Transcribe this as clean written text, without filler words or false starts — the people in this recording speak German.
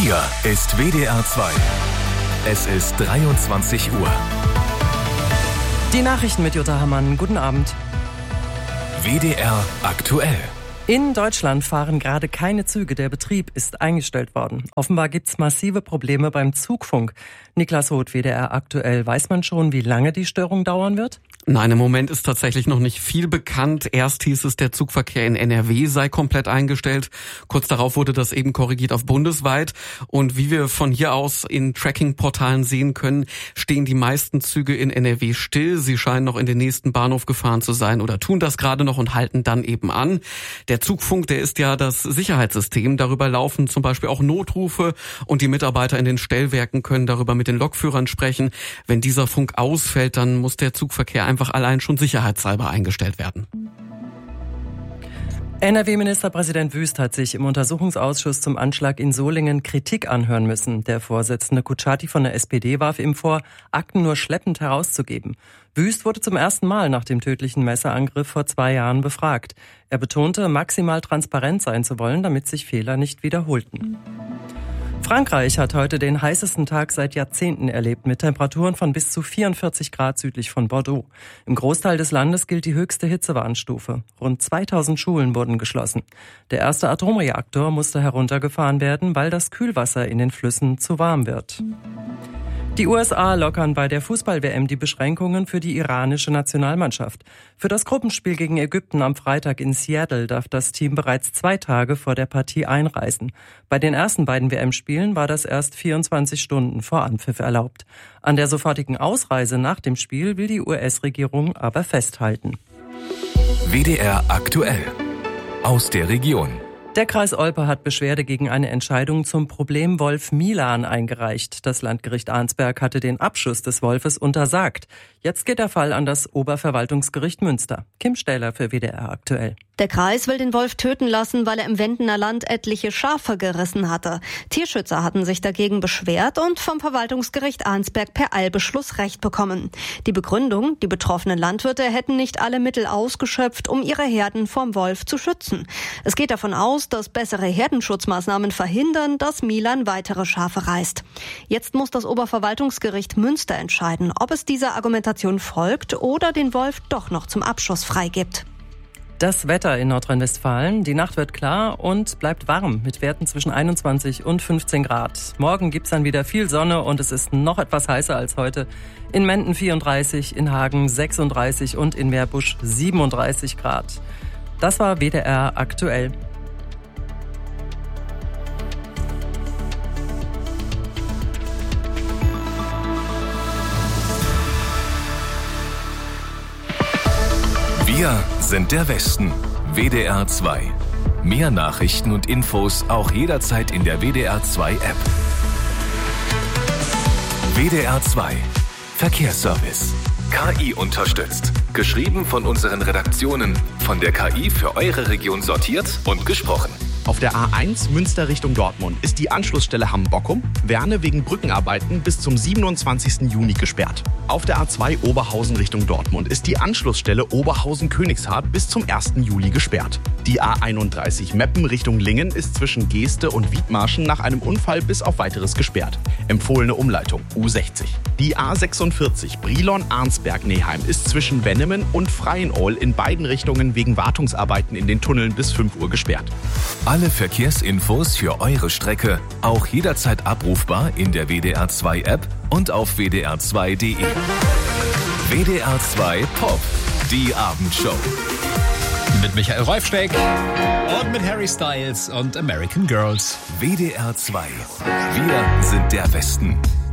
Hier ist WDR 2. Es ist 23 Uhr. Die Nachrichten mit Jutta Hammann. Guten Abend. WDR aktuell. In Deutschland fahren gerade keine Züge. Der Betrieb ist eingestellt worden. Offenbar gibt's massive Probleme beim Zugfunk. Niklas Roth, WDR aktuell. Weiß man schon, wie lange die Störung dauern wird? Nein, im Moment ist tatsächlich noch nicht viel bekannt. Erst hieß es, der Zugverkehr in NRW sei komplett eingestellt. Kurz darauf wurde das eben korrigiert auf bundesweit. Und wie wir von hier aus in Tracking-Portalen sehen können, stehen die meisten Züge in NRW still. Sie scheinen noch in den nächsten Bahnhof gefahren zu sein oder tun das gerade noch und halten dann eben an. Der Zugfunk, der ist ja das Sicherheitssystem. Darüber laufen zum Beispiel auch Notrufe und die Mitarbeiter in den Stellwerken können darüber mit den Lokführern sprechen. Wenn dieser Funk ausfällt, dann muss der Zugverkehr einfach allein schon sicherheitshalber eingestellt werden. NRW-Ministerpräsident Wüst hat sich im Untersuchungsausschuss zum Anschlag in Solingen Kritik anhören müssen. Der Vorsitzende Kutschaty von der SPD warf ihm vor, Akten nur schleppend herauszugeben. Wüst wurde zum ersten Mal nach dem tödlichen Messerangriff vor 2 Jahren befragt. Er betonte, maximal transparent sein zu wollen, damit sich Fehler nicht wiederholten. Frankreich hat heute den heißesten Tag seit Jahrzehnten erlebt, mit Temperaturen von bis zu 44 Grad südlich von Bordeaux. Im Großteil des Landes gilt die höchste Hitzewarnstufe. Rund 2000 Schulen wurden geschlossen. Der erste Atomreaktor musste heruntergefahren werden, weil das Kühlwasser in den Flüssen zu warm wird. Die USA lockern bei der Fußball-WM die Beschränkungen für die iranische Nationalmannschaft. Für das Gruppenspiel gegen Ägypten am Freitag in Seattle darf das Team bereits 2 Tage vor der Partie einreisen. Bei den ersten beiden WM-Spielen war das erst 24 Stunden vor Anpfiff erlaubt. An der sofortigen Ausreise nach dem Spiel will die US-Regierung aber festhalten. WDR aktuell. Aus der Region. Der Kreis Olpe hat Beschwerde gegen eine Entscheidung zum Problemwolf Milan eingereicht. Das Landgericht Arnsberg hatte den Abschuss des Wolfes untersagt. Jetzt geht der Fall an das Oberverwaltungsgericht Münster. Kim Stähler für WDR aktuell. Der Kreis will den Wolf töten lassen, weil er im Wendener Land etliche Schafe gerissen hatte. Tierschützer hatten sich dagegen beschwert und vom Verwaltungsgericht Arnsberg per Eilbeschluss Recht bekommen. Die Begründung, die betroffenen Landwirte hätten nicht alle Mittel ausgeschöpft, um ihre Herden vom Wolf zu schützen. Es geht davon aus, dass bessere Herdenschutzmaßnahmen verhindern, dass Milan weitere Schafe reißt. Jetzt muss das Oberverwaltungsgericht Münster entscheiden, ob es dieser Argumentation folgt oder den Wolf doch noch zum Abschuss freigibt. Das Wetter in Nordrhein-Westfalen. Die Nacht wird klar und bleibt warm mit Werten zwischen 21 und 15 Grad. Morgen gibt's dann wieder viel Sonne und es ist noch etwas heißer als heute. In Menden 34, in Hagen 36 und in Meerbusch 37 Grad. Das war WDR aktuell. Wir sind der Westen. WDR 2. Mehr Nachrichten und Infos auch jederzeit in der WDR 2 App. WDR 2. Verkehrsservice. KI unterstützt. Geschrieben von unseren Redaktionen. Von der KI für eure Region sortiert und gesprochen. Auf der A1 Münster Richtung Dortmund ist die Anschlussstelle Hamm-Bockum, Werne wegen Brückenarbeiten bis zum 27. Juni gesperrt. Auf der A2 Oberhausen Richtung Dortmund ist die Anschlussstelle Oberhausen-Königshardt bis zum 1. Juli gesperrt. Die A31 Meppen Richtung Lingen ist zwischen Geeste und Wiedmarschen nach einem Unfall bis auf weiteres gesperrt. Empfohlene Umleitung U60. Die A46 Brilon-Arnsberg-Neheim ist zwischen Wennemen und Freienol in beiden Richtungen wegen Wartungsarbeiten in den Tunneln bis 5 Uhr gesperrt. Alle Verkehrsinfos für eure Strecke auch jederzeit abrufbar in der WDR 2 App und auf wdr2.de. WDR 2 Pop, die Abendshow. Mit Michael Reufsteck und mit Harry Styles und American Girls. WDR 2. Wir sind der Westen.